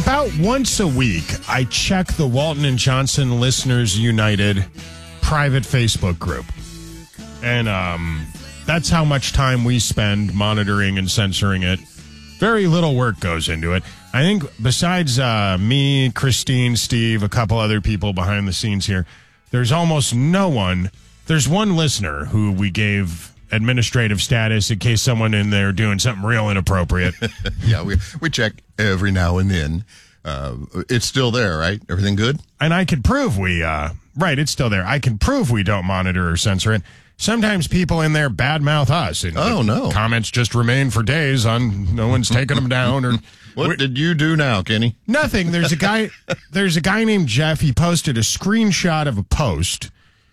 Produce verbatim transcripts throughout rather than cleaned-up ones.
About once a week, I check the Walton and Johnson Listeners United private Facebook group. And um, that's how much time we spend monitoring and censoring it. Very little work goes into it. I think besides uh, me, Christine, Steve, a couple other people behind the scenes here, there's almost no one. There's one listener who we gave administrative status in case someone in there doing something real inappropriate. Yeah, we we check every now and then. Uh, it's still there, right? Everything good? And I can prove we, uh, right, it's still there. I can prove we don't monitor or censor it. Sometimes people in there badmouth us. And oh, no. Comments just remain for days on no one's taking them down. Or What did you do now, Kenny? Nothing. There's a guy, there's a guy named Jeff. He posted a screenshot of a post.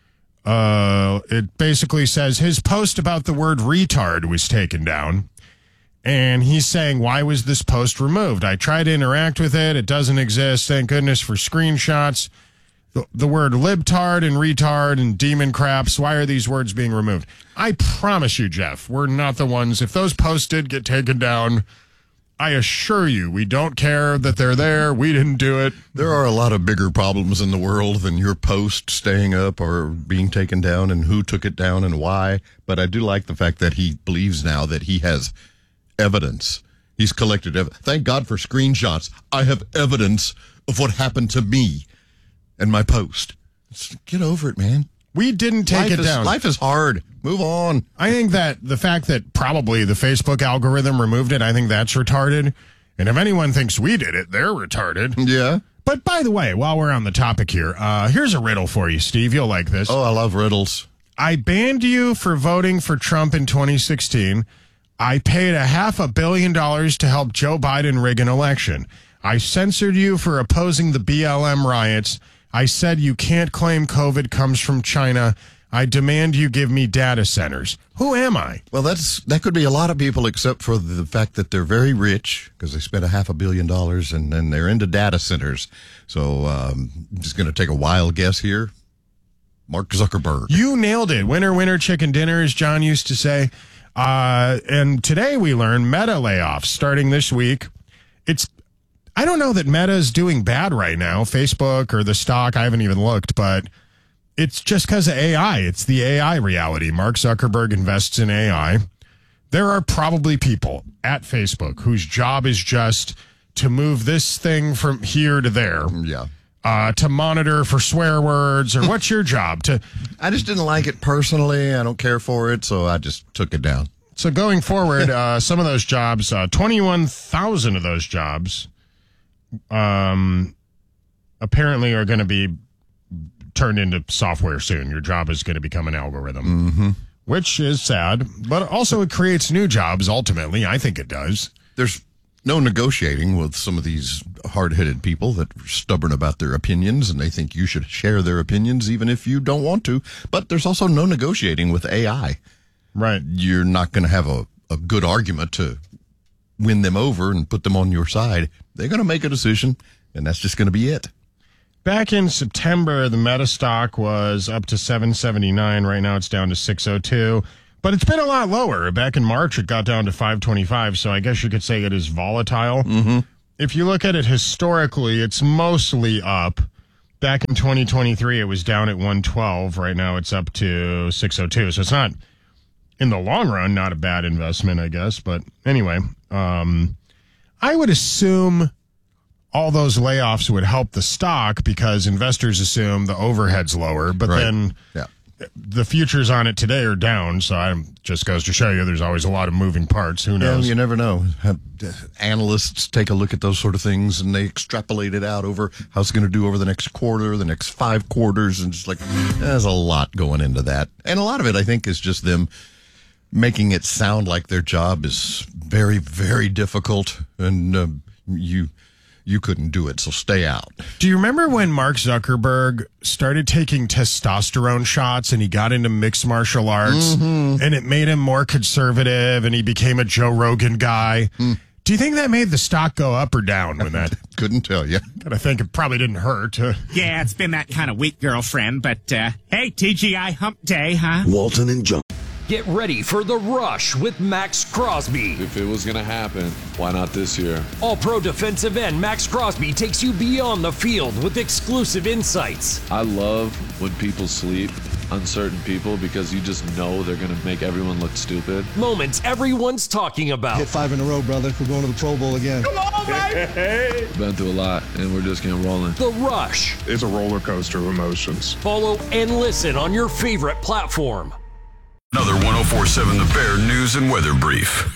Uh, it basically says his post about the word retard was taken down. And he's saying, why was this post removed? I tried to interact with it. It doesn't exist. Thank goodness for screenshots. The, the word libtard and retard and demon craps, why are these words being removed? I promise you, Jeff, we're not the ones. If those posts did get taken down, I assure you, we don't care that they're there. We didn't do it. There are a lot of bigger problems in the world than your post staying up or being taken down and who took it down and why. But I do like the fact that he believes now that he has evidence. He's collected evidence. Thank God for screenshots. I have evidence of what happened to me and my post. Get over it, man. We didn't take life it is, down. Life is hard. Move on. I think that the fact that probably the Facebook algorithm removed it, I think that's retarded. And if anyone thinks we did it, they're retarded. Yeah. But by the way, while we're on the topic here, uh, here's a riddle for you, Steve. You'll like this. Oh, I love riddles. I banned you for voting for Trump in twenty sixteen. I paid a half a billion dollars to help Joe Biden rig an election. I censored you for opposing the B L M riots. I said you can't claim COVID comes from China. I demand you give me data centers. Who am I? Well, that's that could be a lot of people, except for the fact that they're very rich because they spent a half a billion dollars and, and they're into data centers. So um, I'm just going to take a wild guess here. Mark Zuckerberg. You nailed it. Winner, winner, chicken dinner, as John used to say. Uh, and today we learned Meta layoffs starting this week. It's I don't know that Meta is doing bad right now, Facebook or the stock. I haven't even looked, but it's just because of A I. It's the A I reality. Mark Zuckerberg invests in A I. There are probably people at Facebook whose job is just to move this thing from here to there. Yeah. Uh, to monitor for swear words, or what's your job? To I just didn't like it personally. I don't care for it, so I just took it down. So going forward, uh, some of those jobs, uh, twenty-one thousand of those jobs, um, apparently are going to be turned into software soon. Your job is going to become an algorithm, mm-hmm. which is sad, but also it creates new jobs. Ultimately, I think it does. There's no negotiating with some of these hard-headed people that are stubborn about their opinions, and they think you should share their opinions even if you don't want to. But there's also no negotiating with A I. Right. You're not going to have a, a good argument to win them over and put them on your side. They're going to make a decision, and that's just going to be it. Back in September, the Meta stock was up to seven seventy-nine. Right now it's down to six oh two. But it's been a lot lower. Back in March, it got down to five twenty-five, so I guess you could say it is volatile. Mm-hmm. If you look at it historically, it's mostly up. Back in twenty twenty-three, it was down at one twelve. Right now, it's up to six oh two. So it's not, in the long run, not a bad investment, I guess. But anyway, um, I would assume all those layoffs would help the stock because investors assume the overhead's lower. But right. then... Yeah. The futures on it today are down, so it just goes to show you there's always a lot of moving parts. Who knows? Yeah, you never know. Analysts take a look at those sort of things, and they extrapolate it out over how it's going to do over the next quarter, the next five quarters, and just like, there's a lot going into that. And a lot of it, I think, is just them making it sound like their job is very, very difficult, and uh, you... You couldn't do it, so stay out. Do you remember when Mark Zuckerberg started taking testosterone shots and he got into mixed martial arts mm-hmm. and it made him more conservative and he became a Joe Rogan guy? Mm. Do you think that made the stock go up or down when that? Couldn't tell you. I think it probably didn't hurt. Yeah, it's been that kind of week, girlfriend, but uh, hey, T G I hump day, huh? Walton and John. Get ready for The Rush with Max Crosby. If it was going to happen, why not this year? All-Pro defensive end Max Crosby takes you beyond the field with exclusive insights. I love when people sleep, uncertain people, because you just know they're going to make everyone look stupid. Moments everyone's talking about. Hit five in a row, brother. We're going to the Pro Bowl again. Come on, baby! We've been through a lot, and we're just getting rolling. The Rush. It's a roller coaster of emotions. Follow and listen on your favorite platform. Another one oh four point seven The Bear News and Weather Brief.